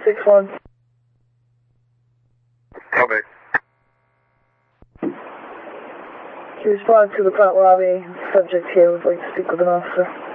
161. Copy. You respond to the front lobby. Subject here would like to speak with an officer.